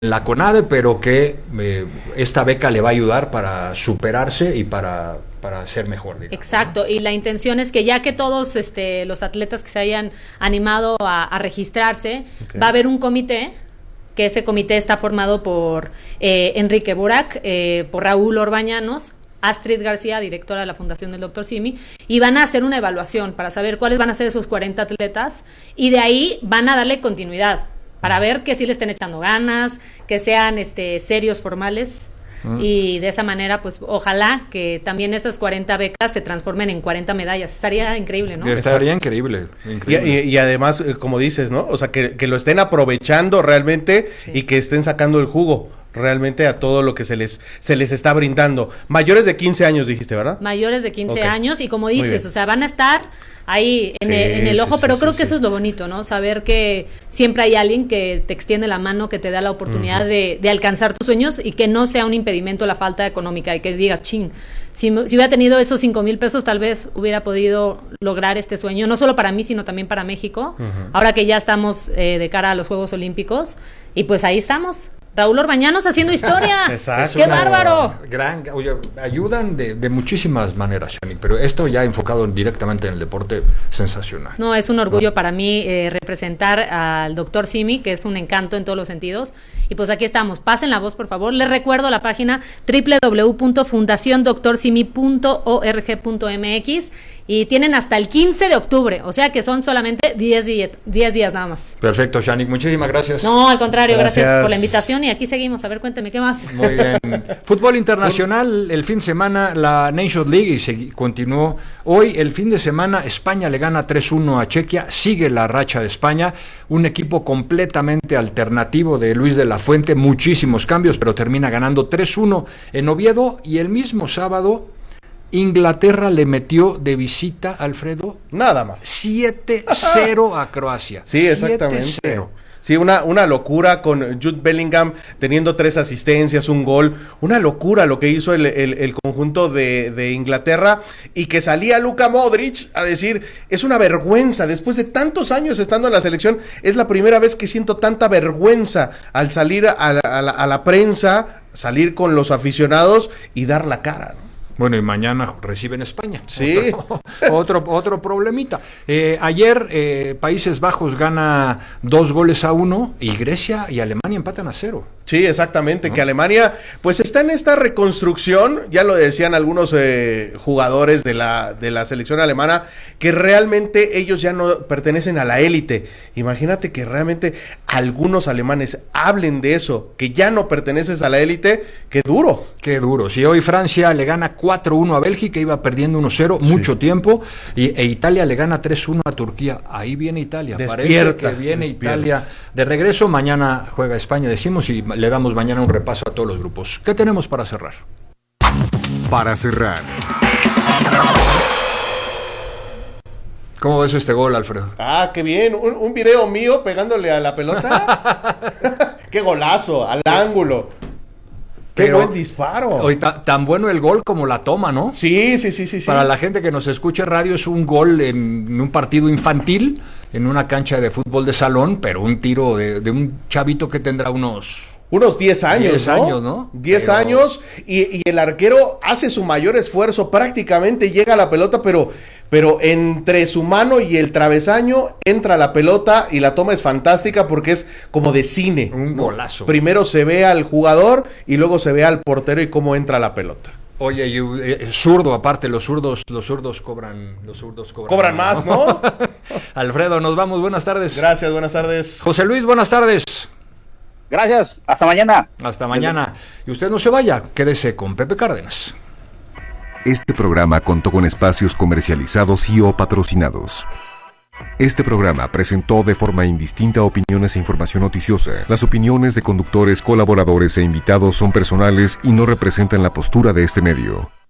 la CONADE, pero que esta beca le va a ayudar para superarse y para ser mejor, digamos. Exacto, y la intención es que ya que todos los atletas que se hayan animado a registrarse, va a haber un comité, que ese comité está formado por Enrique Burak, por Raúl Orbañanos, Astrid García, directora de la Fundación del Dr. Simi, y van a hacer una evaluación para saber cuáles van a ser esos 40 atletas, y de ahí van a darle continuidad, para ver que sí le estén echando ganas, que sean serios, formales, y de esa manera, pues, ojalá que también esas 40 becas se transformen en 40 medallas. Estaría increíble, ¿no? Estaría increíble. Y además, como dices, ¿no? O sea, que lo estén aprovechando realmente, sí, y que estén sacando el jugo realmente a todo lo que se les está brindando. Mayores de 15 años, dijiste, ¿verdad? Mayores de 15 años, y como dices, o sea, van a estar ahí en el ojo, pero creo que eso es lo bonito, ¿no? Saber que siempre hay alguien que te extiende la mano, que te da la oportunidad de alcanzar tus sueños, y que no sea un impedimento la falta económica, y que digas, si hubiera tenido esos 5,000 pesos, tal vez hubiera podido lograr este sueño, no solo para mí, sino también para México, ahora que ya estamos de cara a los Juegos Olímpicos, y pues ahí estamos. Raúl Orbañanos haciendo historia. Exacto. ¡Qué bárbaro! Ayudan de muchísimas maneras, Shani, pero esto ya enfocado directamente en el deporte, sensacional. No, es un orgullo para mí representar al Dr. Simi, que es un encanto en todos los sentidos. Y pues aquí estamos. Pasen la voz, por favor. Les recuerdo la página www.fundaciondoctorsimi.org.mx, y tienen hasta el 15 de octubre, o sea que son solamente 10 días nada más. Perfecto, Shani, muchísimas gracias. No, al contrario, gracias por la invitación, y aquí seguimos. A ver, cuénteme, ¿qué más? Muy bien. Fútbol internacional, el fin de semana, la Nations League, y continuó hoy. El fin de semana, España le gana 3-1 a Chequia, sigue la racha de España, un equipo completamente alternativo de Luis de la Fuente, muchísimos cambios, pero termina ganando 3-1 en Oviedo. Y el mismo sábado, Inglaterra le metió de visita, Alfredo, nada más 7-0 a Croacia. Sí, exactamente. 7-0. Sí, una locura, con Jude Bellingham teniendo 3 asistencias, un gol. Una locura lo que hizo el conjunto de Inglaterra, y que salía Luka Modric a decir, es una vergüenza, después de tantos años estando en la selección, es la primera vez que siento tanta vergüenza al salir a la prensa, salir con los aficionados y dar la cara, ¿no? Bueno, y mañana reciben España. Sí. Otro problemita. Ayer Países Bajos gana 2-1, y Grecia y Alemania empatan a 0. Sí, exactamente, ¿no? Que Alemania pues está en esta reconstrucción, ya lo decían algunos jugadores de la selección alemana, que realmente ellos ya no pertenecen a la élite. Imagínate que realmente algunos alemanes hablen de eso, que ya no perteneces a la élite. Qué duro. Qué duro. Si hoy Francia le gana 4-1 a Bélgica, iba perdiendo 1-0 mucho tiempo, e Italia le gana 3-1 a Turquía. Ahí viene Italia. Parece que viene Italia de regreso. Mañana juega España, decimos, y le damos mañana un repaso a todos los grupos. ¿Qué tenemos para cerrar? Para cerrar, ¿cómo ves este gol, Alfredo? Qué bien, un video mío pegándole a la pelota. Qué golazo, al ángulo. Qué buen disparo. Hoy tan bueno el gol como la toma, ¿no? Sí. Para la gente que nos escucha en radio, es un gol en un partido infantil, en una cancha de fútbol de salón, pero un tiro de un chavito que tendrá unos 10 años, 10 años, ¿no? 10 años, y el arquero hace su mayor esfuerzo, prácticamente llega a la pelota, pero entre su mano y el travesaño entra la pelota, y la toma es fantástica porque es como de cine. Un golazo. Primero se ve al jugador y luego se ve al portero y cómo entra la pelota. Oye, zurdo, aparte, los zurdos cobran más, ¿no? Alfredo, nos vamos, buenas tardes. Gracias, buenas tardes. José Luis, buenas tardes. Gracias, hasta mañana. Hasta mañana. Y usted no se vaya, quédese con Pepe Cárdenas. Este programa contó con espacios comercializados y o patrocinados. Este programa presentó de forma indistinta opiniones e información noticiosa. Las opiniones de conductores, colaboradores e invitados son personales y no representan la postura de este medio.